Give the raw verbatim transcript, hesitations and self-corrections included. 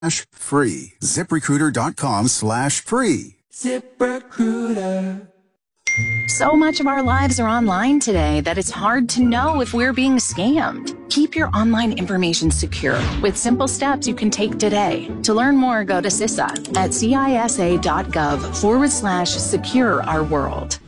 free. ZipRecruiter.com slash free. ZipRecruiter. So much of our lives are online today that it's hard to know if we're being scammed. Keep your online information secure with simple steps you can take today. To learn more, go to C I S A at cisa.gov forward slash secure our world.